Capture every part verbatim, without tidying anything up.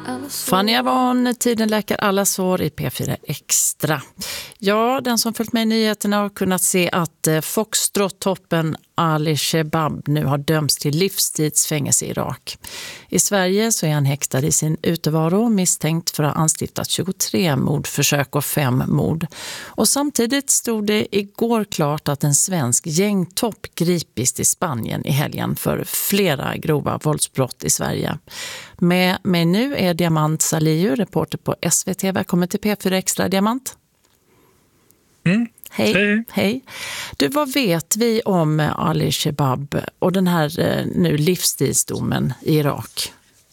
Fanny Avon, tiden läker alla sår i P fyra Extra. Ja, den som följt med i nyheterna har kunnat se att Foxtrot-toppen Ali Shebab nu har dömts till livstidsfängelse i Irak. I Sverige så är han häktad i sin utevaro, misstänkt för att ha anstiftat tjugotre mordförsök och fem mord. Och samtidigt stod det igår klart att en svensk gängtopp gripits i Spanien i helgen för flera grova våldsbrott i Sverige. Med mig nu är Diamant Salihu, reporter på S V T. Välkommen till P fyra Extra, Diamant. Mm. Hej. Hej. Hej. Du, vad vet vi om Ali Shebab och den här eh, nu livstidsdomen i Irak?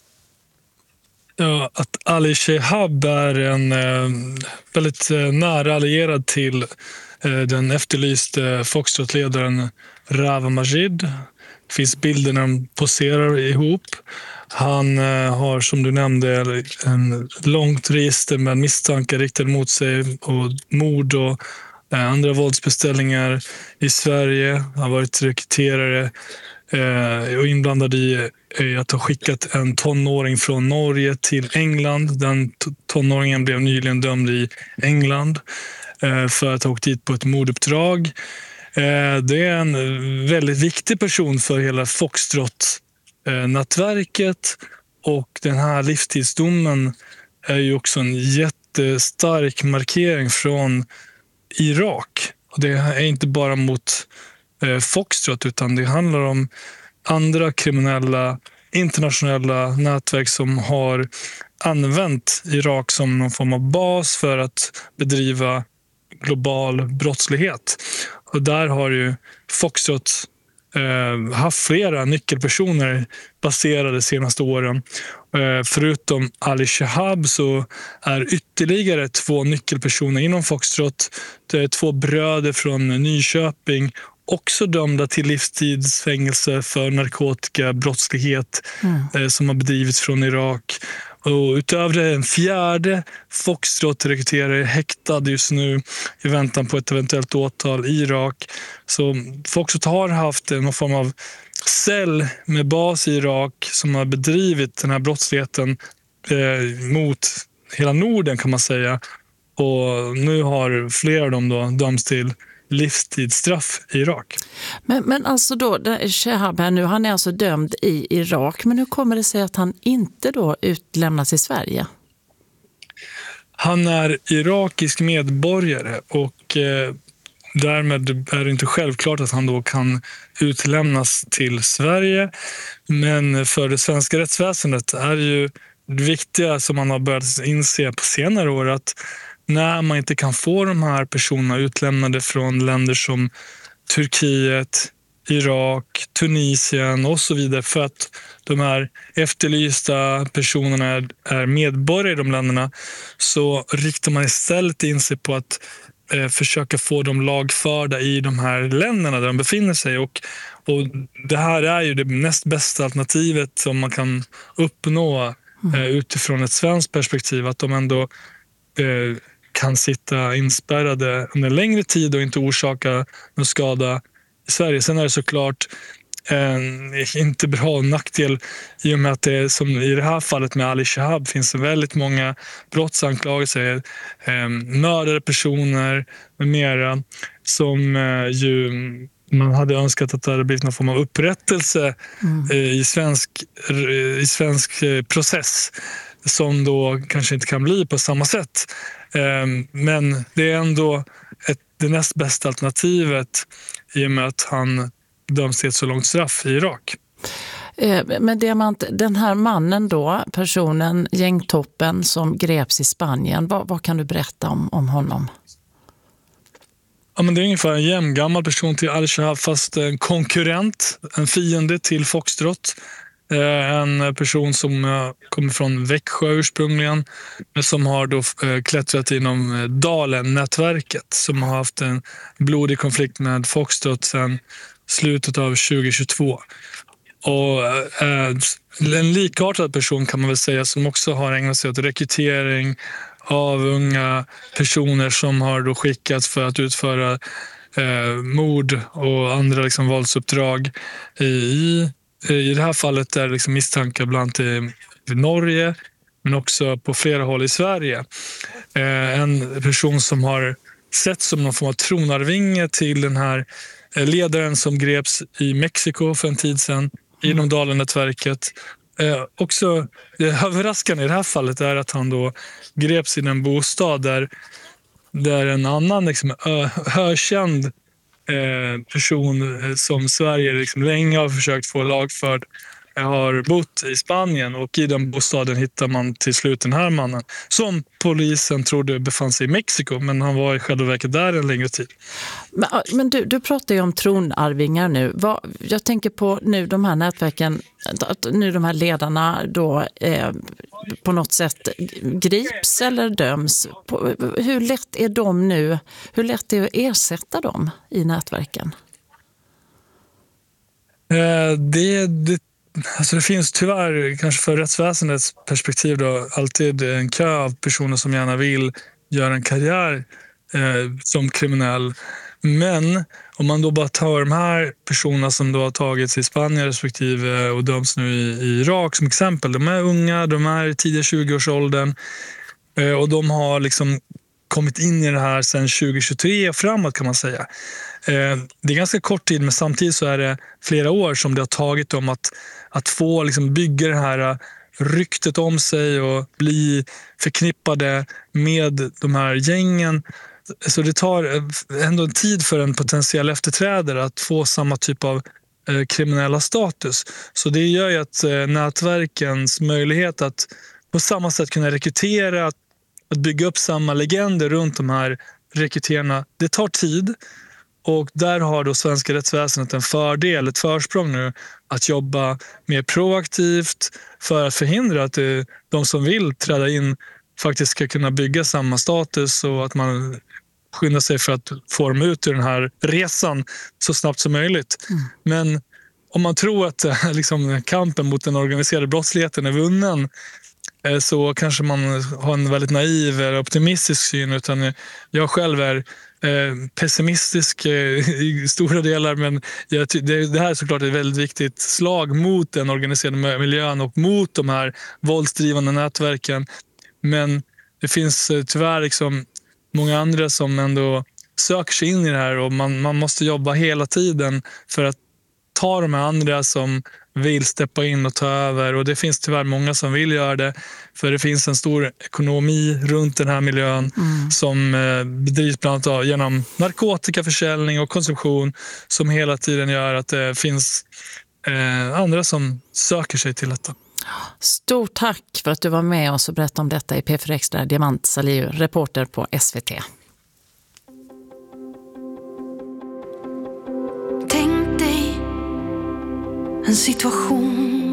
Ja, att Ali Shebab är en eh, väldigt eh, nära allierad till eh, den efterlyste Foxtrot-ledaren Rawa Majid. Det finns bilder när de poserar ihop. Han eh, har, som du nämnde, en långt register med misstankar riktade mot sig och mord och eh, andra våldsbeställningar i Sverige. Han har varit rekryterare eh, och inblandad i eh, att ha skickat en tonåring från Norge till England. Den t- tonåringen blev nyligen dömd i England eh, för att ha åkt dit på ett morduppdrag. Eh, det är en väldigt viktig person för hela Foxtrot nätverket, och den här livstidsdomen är ju också en jättestark markering från Irak. Och det är inte bara mot eh, Foxtrot, utan det handlar om andra kriminella internationella nätverk som har använt Irak som någon form av bas för att bedriva global brottslighet. Och där har ju Foxtrot Uh, haft flera nyckelpersoner baserade de senaste åren. Uh, förutom Ali Shebab så är ytterligare två nyckelpersoner inom Foxtrot. Det är två bröder från Nyköping, också dömda till livstidsfängelse för narkotikabrottslighet mm. uh, som har bedrivits från Irak. Och utöver det, en fjärde Foxtrot-rekryterare häktad just nu i väntan på ett eventuellt åtal i Irak. Så Foxtrot har haft någon form av cell med bas i Irak som har bedrivit den här brottsligheten eh, mot hela Norden, kan man säga. Och nu har flera av dem då dömts till livstidsstraff i Irak. Men, men alltså då, Shebab här nu, han är alltså dömd i Irak, men hur kommer det sig att han inte då utlämnas i Sverige? Han är irakisk medborgare och eh, därmed är det inte självklart att han då kan utlämnas till Sverige. Men för det svenska rättsväsendet är det ju det viktiga som man har börjat inse på senare år, att när man inte kan få de här personerna utlämnade från länder som Turkiet, Irak, Tunisien och så vidare, för att de här efterlysta personerna är medborgare i de länderna, så riktar man istället in sig på att eh, försöka få dem lagförda i de här länderna där de befinner sig. Och, och det här är ju det näst bästa alternativet som man kan uppnå eh, utifrån ett svenskt perspektiv, att de ändå eh, kan sitta inspärrade under längre tid och inte orsaka någon skada i Sverige. Sen är det såklart eh, inte bra nackdel i och med att det, som i det här fallet med Ali Shebab, finns väldigt många brottsanklagelser, eh, mördade personer med mera, som eh, ju man hade önskat att det hade blivit någon form av upprättelse mm. eh, i svensk, eh, i svensk eh, process, som då kanske inte kan bli på samma sätt. Men det är ändå ett, det näst bästa alternativet i och med att han döms till ett så långt straff i Irak. Men Diamant, den här mannen då, personen, gängtoppen som greps i Spanien, vad, vad kan du berätta om, om honom? Ja, men det är ungefär en jämngammal person till Ali Shebab, fast en konkurrent, en fiende till Foxtrot. En person som kommer från Växjö ursprungligen, men som har då klättrat inom Dalen-nätverket, som har haft en blodig konflikt med Foxtrot sedan slutet av tjugohundratjugotvå. Och en likartad person kan man väl säga, som också har ägnat sig åt rekrytering av unga personer som har då skickats för att utföra eh, mord och andra liksom våldsuppdrag i I det här fallet är det liksom misstankar bland annat i Norge, men också på flera håll i Sverige. En person som har sett som någon form av tronarvinge till den här ledaren som greps i Mexiko för en tid sedan inom Dalen-nätverket. Eh, också det överraskande i det här fallet är att han då greps i en bostad där, där en annan liksom, ö, ökänd eh, person eh, som Sverige liksom länge har försökt få lagförd har bott i Spanien, och i den bostaden hittar man till slut den här mannen som polisen trodde befann sig i Mexiko, men han var i själva verket där en längre tid. Men, men du, du pratar ju om tronarvingar nu. Vad, jag tänker på nu de här nätverken, att nu de här ledarna då eh, på något sätt grips eller döms. På, hur lätt är de nu, hur lätt är det att ersätta dem i nätverken? Eh, det, det Alltså det finns tyvärr, kanske för rättsväsendets perspektiv då, alltid en kö av personer som gärna vill göra en karriär eh, som kriminell. Men om man då bara tar de här personerna som då har tagits i Spanien respektive och döms nu i, i Irak som exempel. De är unga, de är i tidiga tjugoårsåldern eh, och de har liksom kommit in i det här sedan tjugo tjugotre och framåt kan man säga. Det är ganska kort tid, men samtidigt så är det flera år som det har tagit dem att, att få liksom bygga det här ryktet om sig och bli förknippade med de här gängen. Så det tar ändå en tid för en potentiell efterträdare att få samma typ av kriminella status. Så det gör ju att nätverkens möjlighet att på samma sätt kunna rekrytera, att, att bygga upp samma legender runt de här rekryterarna, det tar tid. Och där har då svenska rättsväsendet en fördel, ett försprång nu, att jobba mer proaktivt för att förhindra att det, de som vill träda in faktiskt ska kunna bygga samma status, och att man skyndar sig för att få dem ut ur den här resan så snabbt som möjligt. Mm. Men om man tror att liksom, kampen mot den organiserade brottsligheten är vunnen, så kanske man har en väldigt naiv eller optimistisk syn, utan jag själv är pessimistisk i stora delar, men det här är såklart ett väldigt viktigt slag mot den organiserade miljön och mot de här våldsdrivande nätverken. Men det finns tyvärr liksom många andra som ändå söker sig in i det här, och man, man måste jobba hela tiden för att ta de här andra som vill steppa in och ta över, och det finns tyvärr många som vill göra det, för det finns en stor ekonomi runt den här miljön mm. som eh, bedrivs bland annat genom narkotikaförsäljning och konsumtion, som hela tiden gör att det finns eh, andra som söker sig till detta. Stort tack för att du var med oss och berättade om detta i P fyra Extra. Diamant Salihu, reporter på S V T. Tänk dig en situation